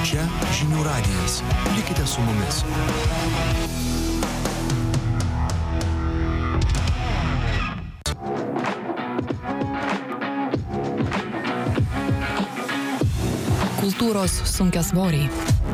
Čia Žinių radijas. Likite su mumis. Kultūros sunkiasvoriai.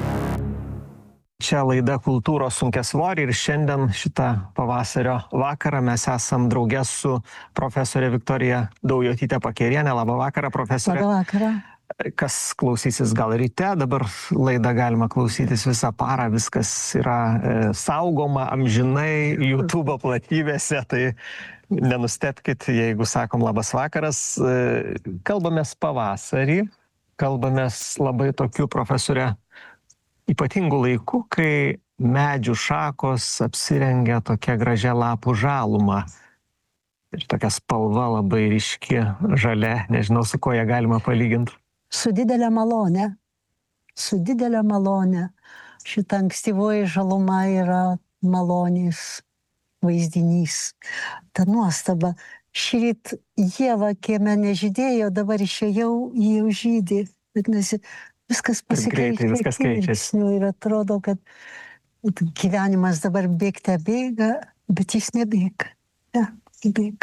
Čia laida Kultūros sunkiasvoriai ir šiandien šitą pavasario vakarą mes esam drauge su profesorė Viktorija Daujotytė Pakerienė. Labą vakarą, profesorė. Labą vakarą. Kas klausysis gal ryte, dabar laidą galima klausytis visą parą, viskas yra saugoma amžinai YouTube platybėse, tai nenustebkit, jeigu sakom labas vakaras. Kalbamės pavasarį, kalbamės labai tokiu, profesorė, ypatingų laikų, kai medžių šakos apsirengia tokia gražia lapų žaluma. Ir tokia spalva labai ryški, žalia, nežinau, su ko ją galima palyginti. Su didelė malonė. Su didelė malonė. Šita ankstyvoji žaluma yra malonės vaizdinys. Ta nuostaba. Šįryt ieva kieme nežydėjo, dabar išėjau, jį jau žydė. Vadinasi, viskas pasikeičia. Viskas keičiasi. Ir atrodo, kad gyvenimas dabar bėgte bėga, bet jis nebėga. Ne, nebėga.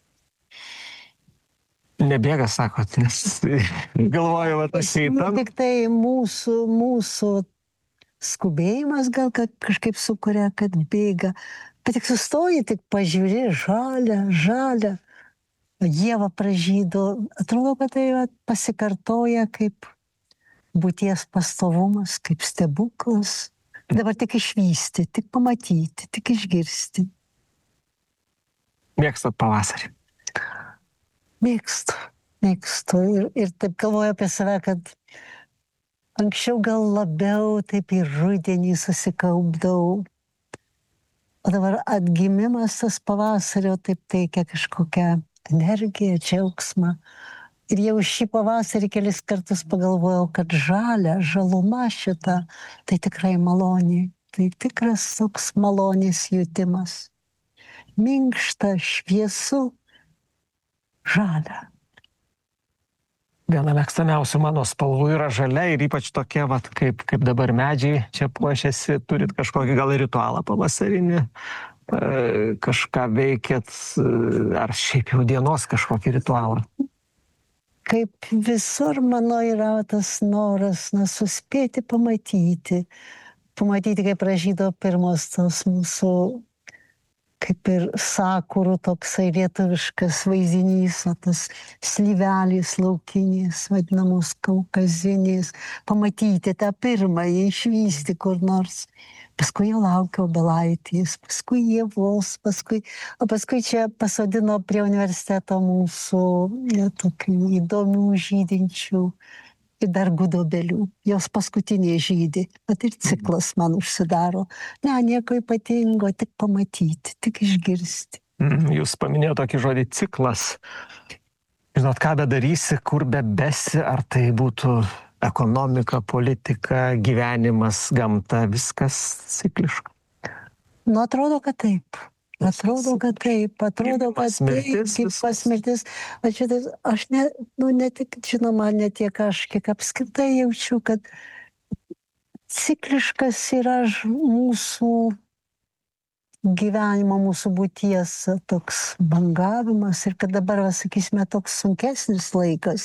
Nebėga, sakot, nes galvoju, va tas įtam. Tik tai mūsų skubėjimas gal kažkaip sukuria, kad bėga. Bet tik sustoji, tik pažiūri, žalia. Ieva pražydo. Atrodo, kad tai pasikartoja kaip būties pastovumas, kaip stebuklas. Dabar tik išvysti, tik pamatyti, tik išgirsti. Mėgstat pavasarį? Mėgstu. Ir taip galvoju apie save, kad anksčiau gal labiau taip į rudenį susikaupdavau. O dabar atgimimas tas pavasario taip teikia kažkokią energiją, džiaugsmą. Ir jau šį pavasarį kelis kartus pagalvojau, kad žaluma šita, tai tikrai malonė. Tai tikras toks malonės jutimas. Minkšta, šviesu, žalia. Viena mėgstamiausių mano spalvų yra žalia ir ypač tokie, vat, kaip dabar medžiai čia puošiasi. Turit kažkokį gal ritualą pavasarinį, kažką veikėt, ar šiaip jau dienos kažkokį ritualą? Kaip visur mano yra tas noras, suspėti pamatyti, kaip pražydo pirmos tos mūsų, kaip ir sakurų toksai lietuviškas vaizdinys, o tas slyvelės laukinės, vadinamos kaukazinės, pamatyti tą pirmąjį, išvysti kur nors. Paskui jau laukiau obelaitės, paskui ievos, o paskui čia pasodino prie universiteto mūsų tokių įdomių žydinčių ir dar gudobelių. Jos paskutinė žydi, bet ir ciklas man užsidaro. Ne, nieko ypatingo, tik pamatyti, tik išgirsti. Jūs paminėjote tokį žodį ciklas. Žinot, ką bedarysi, kur besi, ar tai būtų ekonomika, politika, gyvenimas, gamta, viskas cikliška. Atrodo, kad taip. Atrodo, kad kaip pasmirtis. Aš ne tik, žinoma, ne tiek aš, kiek apskritai jaučiu, kad cikliškas yra mūsų gyvenimo, mūsų būties toks bangavimas ir kad dabar, sakysime, toks sunkesnis laikas,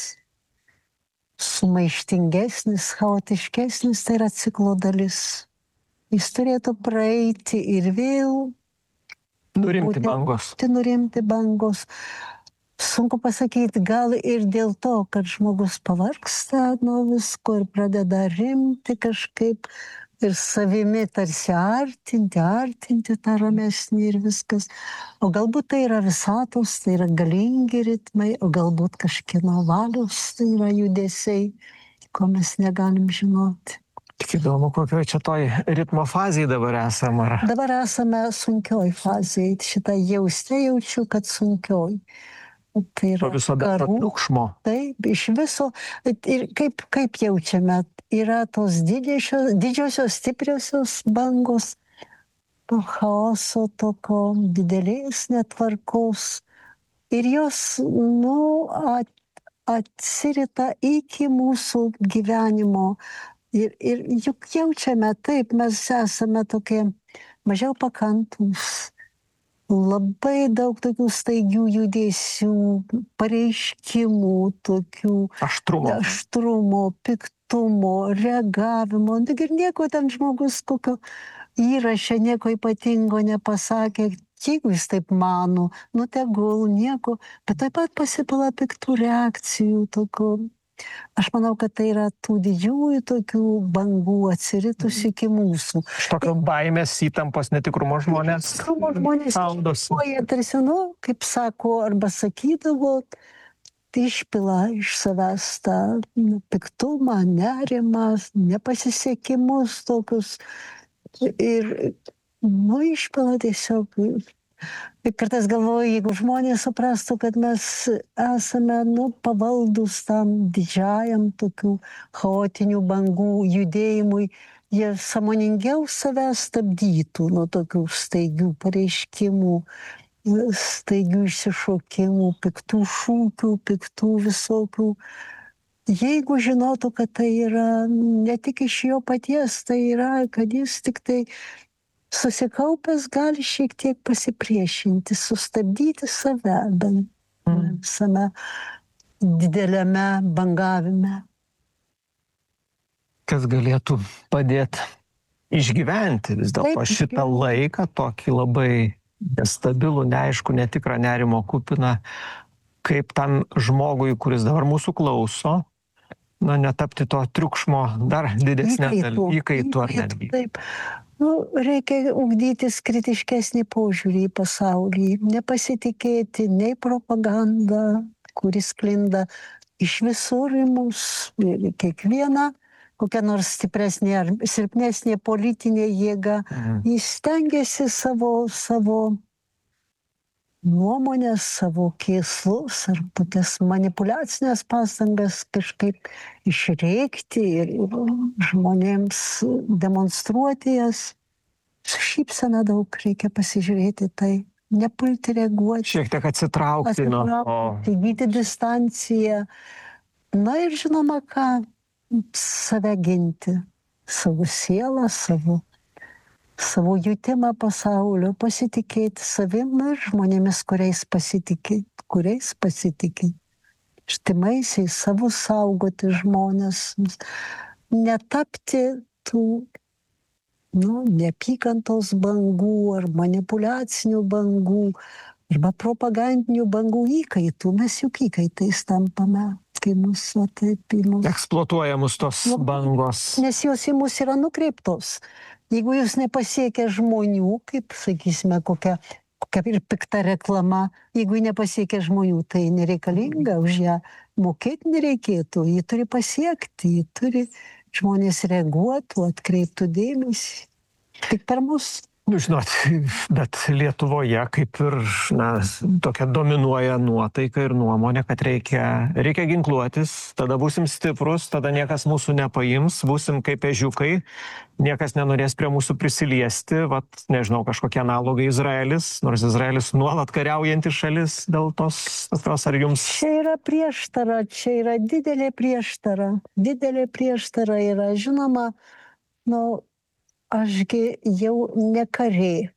sumaištingesnis, chaotiškesnis, tai yra ciklo dalis. Jis turėtų praeiti ir vėl nurimti bangos. Sunku pasakyti, gal ir dėl to, kad žmogus pavargsta nuo visko ir pradeda rimti kažkaip ir savimi tarsi artinti tą ramesnį ir viskas. O galbūt tai yra visatos, tai yra galingi ritmai, o galbūt kažkieno valios, tai yra judesiai, ko mes negalim žinoti. Tik įdomu, kokioje čia toj ritmo fazėje dabar esame. Dabar esame sunkioj fazėje. Šitą jaučiu, kad sunkioj. Tai yra viso triukšmo. Taip, iš viso. Ir kaip jaučiame, yra tos didžiosios, stipriosios bangos, to chaoso, tokio didelės netvarkos. Ir jos, atsirita iki mūsų gyvenimo. Ir juk jaučiame taip, mes esame tokie mažiau pakantus. Labai daug tokių staigių judesių, pareiškimų, tokių aštrumo, piktumo, reagavimo. Ir nieko ten žmogus kokio įrašė, nieko ypatingo nepasakė. Jeigu jis taip mano, nu tegul, nieko. Bet taip pat pasipila piktų reakcijų, tokių. Aš manau, kad tai yra tų didžiųjų tokių bangų atsiritusi iki mūsų. Iš tokio baimės, įtampos, netikrumo žmonės. Šaudosi. O jie tarsi, kaip sako, arba sakydavo, išpila iš savęs tą piktumą, nerimą, nepasisekimus tokius. Ir, išpila tiesiog. Ir kartais galvoju, jeigu žmonės suprastų, kad mes esame, pavaldus tam didžiajam tokių chaotinių bangų judėjimui, jie sąmoningiau savęs stabdytų nuo tokių staigių pareiškimų, staigių išsišokimų, piktų šūkių, piktų visokių. Jeigu žinotų, kad tai yra ne tik iš jo paties, tai yra, kad jis tik tai susikaupęs gali šiek tiek pasipriešinti, sustabdyti save bent visame dideliame bangavime. Kas galėtų padėti išgyventi vis dėlto šitą laiką, tokį labai nestabilų, neaišku, netikrą, nerimo kupiną, kaip tam žmogui, kuris dabar mūsų klauso, netapti to triukšmo dar didesnė įkaitų ar netgi. Taip. Reikia ugdytis kritiškesnį požiūrį į pasaulį, nepasitikėti nei propaganda, kuris sklinda iš visur į mus, ir kiekviena kokia nors stipresnė ar silpnesnė politinė jėga, jis stengiasi savo nuomonės, savo kėslus ar tokias manipuliacinės pastangas kažkaip išreikti ir žmonėms demonstruoti jas. Su šypsena daug reikia pasižiūrėti tai, nepulti reaguoti. Šiek tiek atsitraukti nuo. Įgyti distanciją. Na ir žinoma, ką save ginti, savo sielą, savo jutimą pasaulio, pasitikėti savim ir žmonėmis, kuriais pasitikė. Štimaisiais savo saugoti žmonės, netapti tų neapykantos bangų ar manipuliacinių bangų arba propagandinių bangų įkaitų. Mes juk įkaitais tampame, kai mūsų taip į mūsų. Eksploatuoja mus tos bangos. Nes jos į mus yra nukreiptos. Jeigu jūs nepasiekia žmonių, kaip, sakysime, kokia ir pikta reklama, jeigu nepasiekia žmonių, tai nereikalinga, už ją mokėti nereikėtų, ji turi pasiekti, ji turi žmonės reaguotų, atkreiptų dėmesį. Tik per mus. Žinot, bet Lietuvoje kaip ir, tokia dominuoja nuotaika ir nuomonė, kad reikia ginkluotis, tada būsim stiprus, tada niekas mūsų nepaims, būsim kaip ežiukai, niekas nenorės prie mūsų prisiliesti, nežinau, kažkokie analogai Izraelis, nors Izraelis nuolat kariaujanti šalis dėl tos, ar jums? Čia yra prieštara, čia yra didelė prieštara yra, žinoma, ašgi jau ne kariai.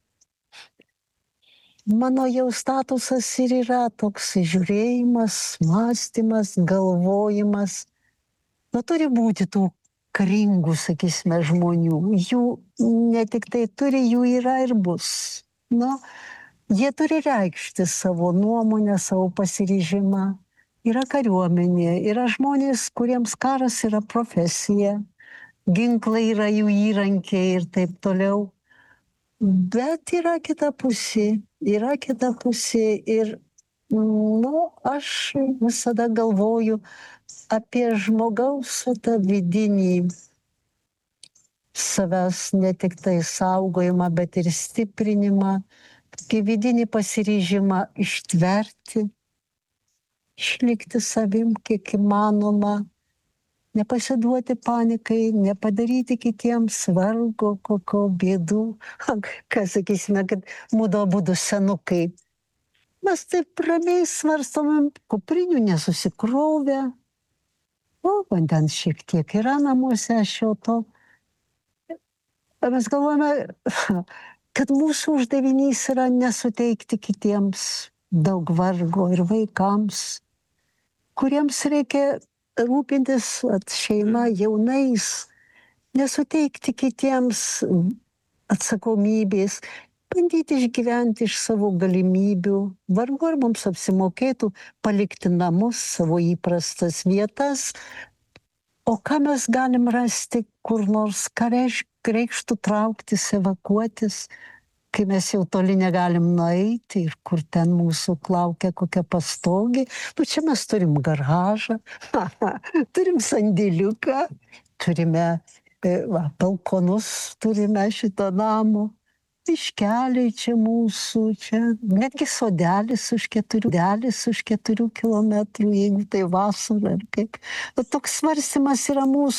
Mano jau statusas ir yra toks žiūrėjimas, mąstymas, galvojimas. Turi būti tų karingų, sakysime, žmonių. Jų ne tik tai turi, jų yra ir bus. Jie turi reikšti savo nuomonę, savo pasiryžimą. Yra kariuomenė, yra žmonės, kuriems karas yra profesija. Ginklai yra jų įrankiai ir taip toliau. Bet yra kita pusė ir, aš visada galvoju apie žmogaus tą vidinį savęs ne tik tai saugojimą, bet ir stiprinimą, tokį vidinį pasiryžimą ištverti, išlikti savim kiek įmanoma, nepasiduoti panikai, nepadaryti kitiems vargo, kokio bėdų. Ką sakysime, kad mūdo abudu senukai. Mes taip ramiai svarstomėm, kuprinių nesusikrovę. O, vandens šiek tiek yra namuose, aš jau to. Mes galvojame, kad mūsų uždavinys yra nesuteikti kitiems daug vargo ir vaikams, kuriems reikia rūpintis šeima jaunais, nesuteikti kitiems atsakomybės, bandyti išgyventi iš savo galimybių. Vargu ar mums apsimokėtų palikti namus, savo įprastas vietas. O ką mes galim rasti kur nors, ką reikštų trauktis, evakuotis, kai mes jau toli negalim nueiti ir kur ten mūsų laukia kokia pastogė. Nu, čia mes turim garažą, turim sandėliuką, turime balkonus, turime šito namo. Iškeliai čia mūsų, čia netgi sodelis už 4 kilometrų, jeigu tai vasara ar kaip. Toks svarstymas yra mūsų.